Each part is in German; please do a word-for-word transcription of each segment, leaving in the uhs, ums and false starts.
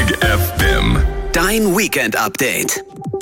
Big F M. Dein Weekend-Update.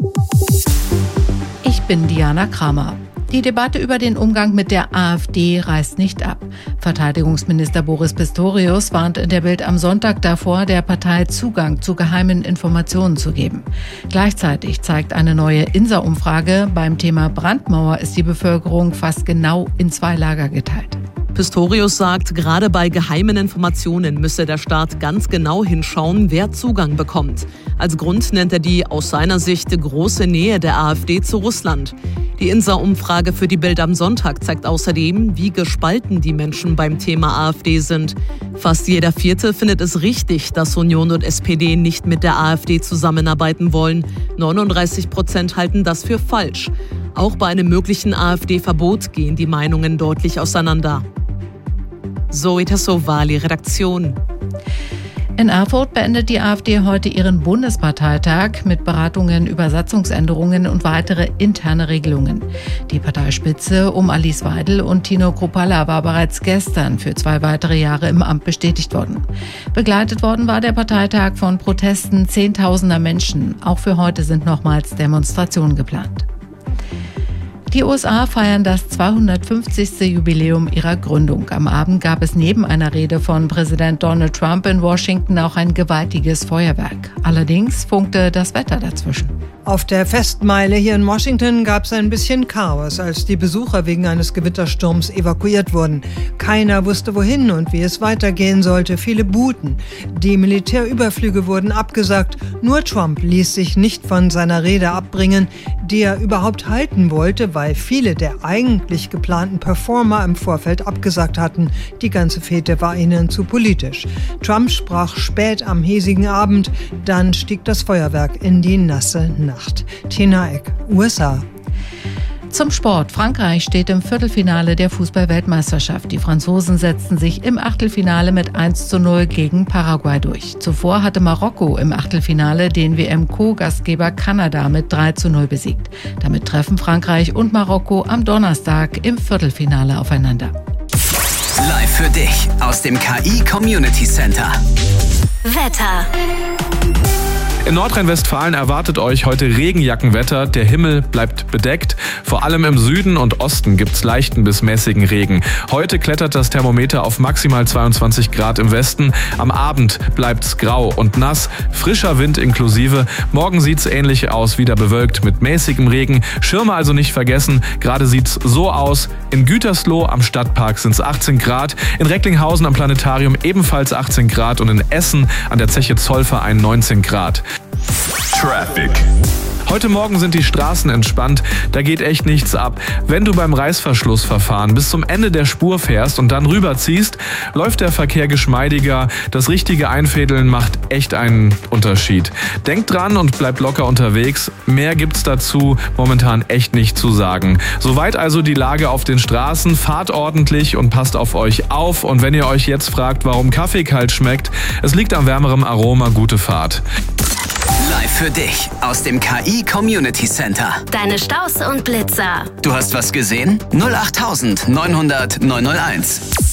Ich bin Diana Kramer. Die Debatte über den Umgang mit der AfD reißt nicht ab. Verteidigungsminister Boris Pistorius warnt in der Bild am Sonntag davor, der Partei Zugang zu geheimen Informationen zu geben. Gleichzeitig zeigt eine neue INSA-Umfrage, beim Thema Brandmauer ist die Bevölkerung fast genau in zwei Lager geteilt. Pistorius sagt, gerade bei geheimen Informationen müsse der Staat ganz genau hinschauen, wer Zugang bekommt. Als Grund nennt er die aus seiner Sicht große Nähe der AfD zu Russland. Die INSA-Umfrage für die Bild am Sonntag zeigt außerdem, wie gespalten die Menschen beim Thema AfD sind. Fast jeder Vierte findet es richtig, dass Union und S P D nicht mit der AfD zusammenarbeiten wollen. neununddreißig Prozent halten das für falsch. Auch bei einem möglichen AfD-Verbot gehen die Meinungen deutlich auseinander. Zoe Tassovali, Redaktion. In Erfurt beendet die AfD heute ihren Bundesparteitag mit Beratungen über Satzungsänderungen und weitere interne Regelungen. Die Parteispitze um Alice Weidel und Tino Kruppalla war bereits gestern für zwei weitere Jahre im Amt bestätigt worden. Begleitet worden war der Parteitag von Protesten zehntausender Menschen. Auch für heute sind nochmals Demonstrationen geplant. Die U S A feiern das zweihundertfünfzigste Jubiläum ihrer Gründung. Am Abend gab es neben einer Rede von Präsident Donald Trump in Washington auch ein gewaltiges Feuerwerk. Allerdings funkte das Wetter dazwischen. Auf der Festmeile hier in Washington gab es ein bisschen Chaos, als die Besucher wegen eines Gewittersturms evakuiert wurden. Keiner wusste wohin und wie es weitergehen sollte. Viele buhten. Die Militärüberflüge wurden abgesagt. Nur Trump ließ sich nicht von seiner Rede abbringen, die er überhaupt halten wollte, weil viele der eigentlich geplanten Performer im Vorfeld abgesagt hatten. Die ganze Fete war ihnen zu politisch. Trump sprach spät am hiesigen Abend, dann stieg das Feuerwerk in die nasse Nacht. Tina Eck, U S A. Zum Sport. Frankreich steht im Viertelfinale der Fußball-Weltmeisterschaft. Die Franzosen setzten sich im Achtelfinale mit eins zu null gegen Paraguay durch. Zuvor hatte Marokko im Achtelfinale den W M-Co-Gastgeber Kanada mit drei zu null besiegt. Damit treffen Frankreich und Marokko am Donnerstag im Viertelfinale aufeinander. Live für dich aus dem K I Community Center. Wetter. In Nordrhein-Westfalen erwartet euch heute Regenjackenwetter. Der Himmel bleibt bedeckt. Vor allem im Süden und Osten gibt's leichten bis mäßigen Regen. Heute klettert das Thermometer auf maximal zweiundzwanzig Grad im Westen. Am Abend bleibt's grau und nass. Frischer Wind inklusive. Morgen sieht's ähnlich aus, wieder bewölkt mit mäßigem Regen. Schirme also nicht vergessen. Gerade sieht's so aus. In Gütersloh am Stadtpark sind's achtzehn Grad. In Recklinghausen am Planetarium ebenfalls achtzehn Grad. Und in Essen an der Zeche Zollverein neunzehn Grad. Traffic. Heute Morgen sind die Straßen entspannt, da geht echt nichts ab. Wenn du beim Reißverschlussverfahren bis zum Ende der Spur fährst und dann rüberziehst, läuft der Verkehr geschmeidiger. Das richtige Einfädeln macht echt einen Unterschied. Denkt dran und bleibt locker unterwegs. Mehr gibt's dazu momentan echt nicht zu sagen. Soweit also die Lage auf den Straßen. Fahrt ordentlich und passt auf euch auf. Und wenn ihr euch jetzt fragt, warum Kaffee kalt schmeckt, es liegt am wärmerem Aroma. Gute Fahrt. Live für dich aus dem K I Community Center. Deine Staus und Blitzer. Du hast was gesehen? null acht neun null null neun null eins.